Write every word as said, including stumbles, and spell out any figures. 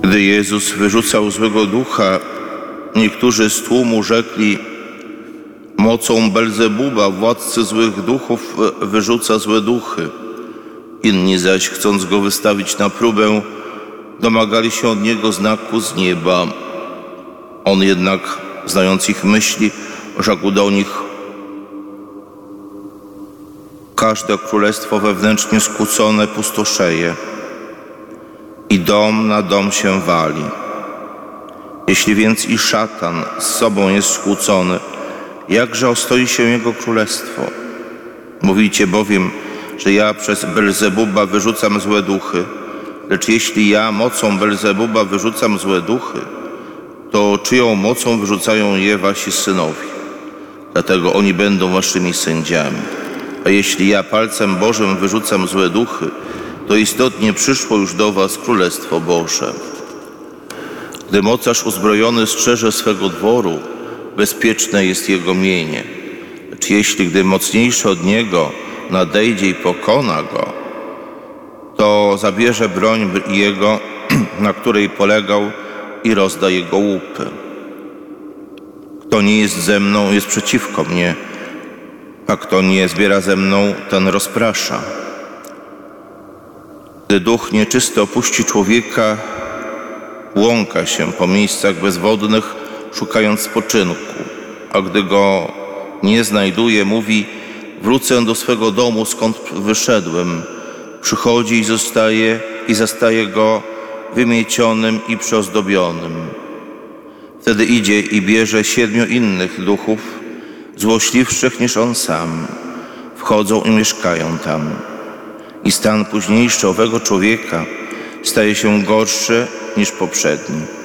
Gdy Jezus wyrzucał złego ducha, niektórzy z tłumu rzekli: mocą Belzebuba, władcy złych duchów, wyrzuca złe duchy. Inni zaś, chcąc go wystawić na próbę, domagali się od niego znaku z nieba. On jednak, znając ich myśli, rzekł do nich: każde królestwo wewnętrznie skłócone pustoszeje i dom na dom się wali. Jeśli więc i szatan z sobą jest skłócony, jakże ostoi się jego królestwo? Mówicie bowiem, że ja przez Belzebuba wyrzucam złe duchy, lecz jeśli ja mocą Belzebuba wyrzucam złe duchy, to czyją mocą wyrzucają je wasi synowie? Dlatego oni będą waszymi sędziami. A jeśli ja palcem Bożym wyrzucam złe duchy, to istotnie przyszło już do was Królestwo Boże. Gdy mocarz uzbrojony strzeże swego dworu, bezpieczne jest jego mienie. Lecz jeśli gdy mocniejszy od niego nadejdzie i pokona go, to zabierze broń jego, na której polegał, i rozda jego łupy. Kto nie jest ze mną, jest przeciwko mnie, a kto nie zbiera ze mną, ten rozprasza. Gdy duch nieczysty opuści człowieka, błąka się po miejscach bezwodnych, szukając spoczynku, a gdy go nie znajduje, mówi: wrócę do swego domu, skąd wyszedłem. Przychodzi i zostaje i zastaje go wymiecionym i przyozdobionym. Wtedy idzie i bierze siedmiu innych duchów, złośliwszych niż on sam. Wchodzą i mieszkają tam. I stan późniejszy owego człowieka staje się gorszy niż poprzedni.